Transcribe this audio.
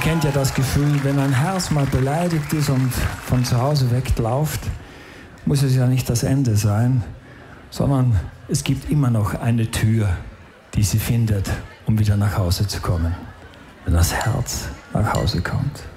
kennt ja das Gefühl, wenn ein Herz mal beleidigt ist und von zu Hause wegläuft, muss es ja nicht das Ende sein, sondern es gibt immer noch eine Tür, die sie findet, um wieder nach Hause zu kommen, wenn das Herz nach Hause kommt.